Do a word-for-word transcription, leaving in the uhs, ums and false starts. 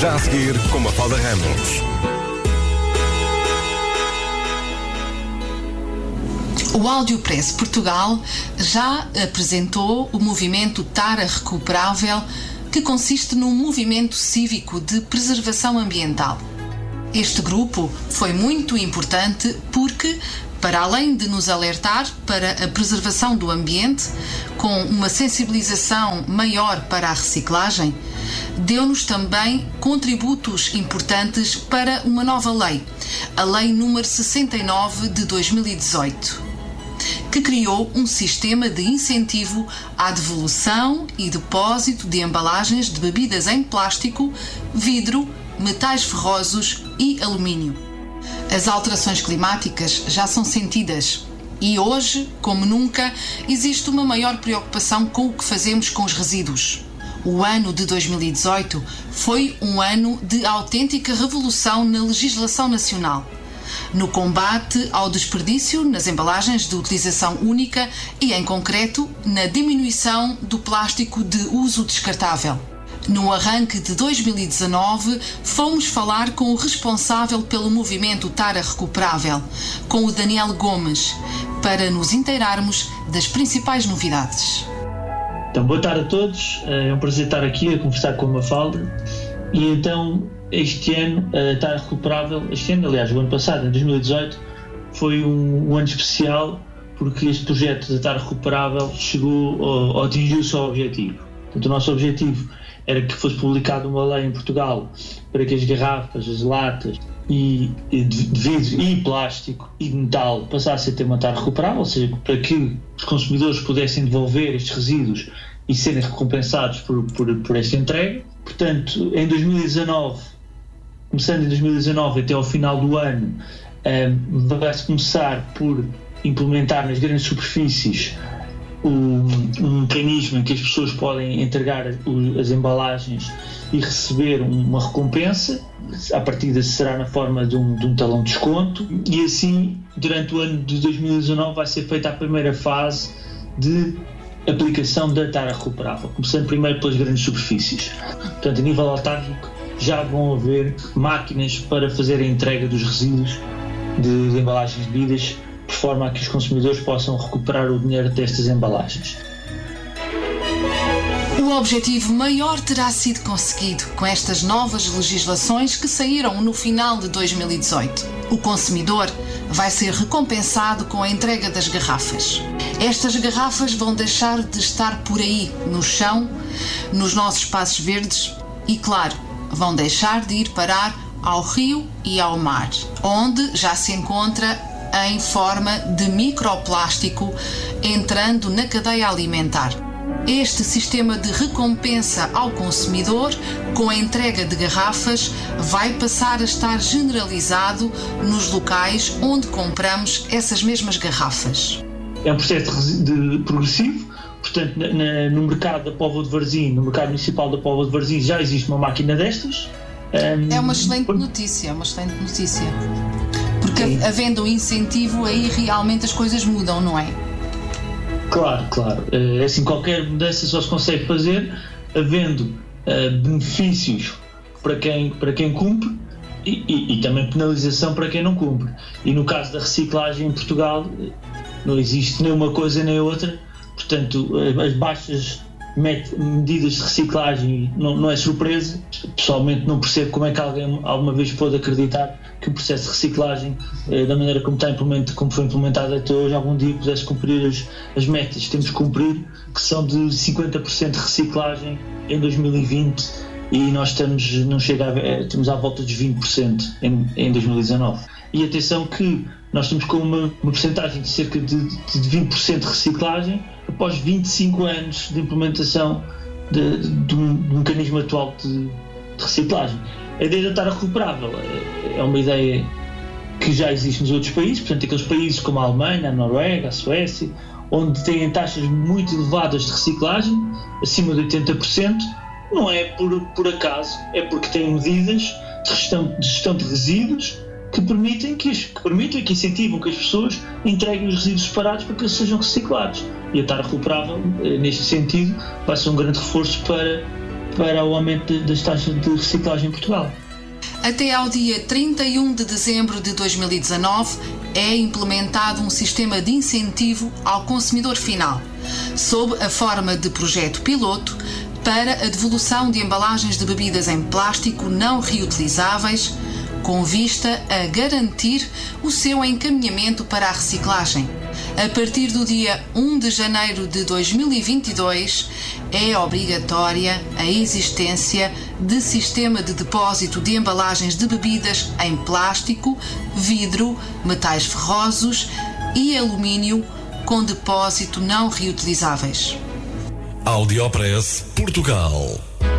Já a seguir, com Mafalda Ramos. O Audiopress Portugal já apresentou o movimento Tara Recuperável, que consiste num movimento cívico de preservação ambiental. Este grupo foi muito importante porque, para além de nos alertar para a preservação do ambiente, com uma sensibilização maior para a reciclagem, deu-nos também contributos importantes para uma nova lei, a Lei número sessenta e nove de dois mil e dezoito, que criou um sistema de incentivo à devolução e depósito de embalagens de bebidas em plástico, vidro, metais ferrosos e alumínio. As alterações climáticas já são sentidas e hoje, como nunca, existe uma maior preocupação com o que fazemos com os resíduos. O ano de dois mil e dezoito foi um ano de autêntica revolução na legislação nacional, no combate ao desperdício nas embalagens de utilização única e, em concreto, na diminuição do plástico de uso descartável. No arranque de dois mil e dezanove, fomos falar com o responsável pelo movimento Tara Recuperável, com o Daniel Gomes, para nos inteirarmos das principais novidades. Então, boa tarde a todos, é um prazer estar aqui a conversar com a Mafalda. E então, este ano, a Tara Recuperável, este ano, aliás, o ano passado, em dois mil e dezoito, foi um, um ano especial porque este projeto da Tara Recuperável chegou ou, ou atingiu o seu objetivo. Portanto, o nosso objetivo era que fosse publicada uma lei em Portugal para que as garrafas, as latas e, e de vidro e plástico e de metal passassem a ter uma Tara Recuperável, ou seja, para que os consumidores pudessem devolver estes resíduos e serem recompensados por, por, por esta entrega. Portanto, em dois mil e dezanove, começando em dois mil e dezanove até ao final do ano, um, vai-se começar por implementar nas grandes superfícies um, um mecanismo em que as pessoas podem entregar as embalagens e receber uma recompensa. A partida será na forma de um, de um talão de desconto, e assim, durante o ano de dois mil e dezanove, vai ser feita a primeira fase de aplicação da Tara Recuperável, começando primeiro pelas grandes superfícies. Portanto, a nível autárquico, já vão haver máquinas para fazer a entrega dos resíduos de, de embalagens de bebidas, de forma a que os consumidores possam recuperar o dinheiro destas embalagens. O objetivo maior terá sido conseguido com estas novas legislações que saíram no final de dois mil e dezoito. O consumidor vai ser recompensado com a entrega das garrafas. Estas garrafas vão deixar de estar por aí, no chão, nos nossos espaços verdes e, claro, vão deixar de ir parar ao rio e ao mar, onde já se encontra em forma de microplástico entrando na cadeia alimentar. Este sistema de recompensa ao consumidor com a entrega de garrafas vai passar a estar generalizado nos locais onde compramos essas mesmas garrafas. É um processo de, de progressivo, portanto, na, na, no mercado da Póvoa de Varzim, no mercado municipal da Póvoa de Varzim, já existe uma máquina destas. Um, é uma excelente por... notícia, é uma excelente notícia. Porque Sim. havendo um incentivo, aí realmente as coisas mudam, não é? Claro, claro. É assim, qualquer mudança só se consegue fazer havendo uh, benefícios para quem, para quem cumpre e, e, e também penalização para quem não cumpre. E no caso da reciclagem em Portugal não existe nem uma coisa nem outra, portanto as baixas medidas de reciclagem não, não é surpresa. Pessoalmente não percebo como é que alguém alguma vez pode acreditar que o processo de reciclagem, eh, da maneira como, está implementado, como foi implementado até hoje, algum dia pudesse cumprir as, as metas que temos que cumprir, que são de cinquenta por cento de reciclagem em dois mil e vinte, e nós estamos, não chega a, é, estamos à volta dos vinte por cento em, em dois mil e dezanove. E atenção que nós estamos com uma, uma percentagem de cerca de, de vinte por cento de reciclagem após vinte e cinco anos de implementação de, de, de um mecanismo atual de, de reciclagem. A ideia da Tara Recuperável é, é uma ideia que já existe nos outros países, portanto, aqueles países como a Alemanha, a Noruega, a Suécia, onde têm taxas muito elevadas de reciclagem, acima de oitenta por cento, não é por, por acaso, é porque têm medidas de gestão de, gestão de resíduos que permitem que, que permitem que incentivam que as pessoas entreguem os resíduos separados para que eles sejam reciclados. E a Tara Recuperável, neste sentido, vai ser um grande reforço para para o aumento das taxas de reciclagem em Portugal. Até ao dia trinta e um de dezembro de dois mil e dezanove é implementado um sistema de incentivo ao consumidor final, sob a forma de projeto piloto, para a devolução de embalagens de bebidas em plástico não reutilizáveis, com vista a garantir o seu encaminhamento para a reciclagem. A partir do dia um de janeiro de dois mil e vinte e dois, é obrigatória a existência de sistema de depósito de embalagens de bebidas em plástico, vidro, metais ferrosos e alumínio com depósito não reutilizáveis. Audiopress Portugal.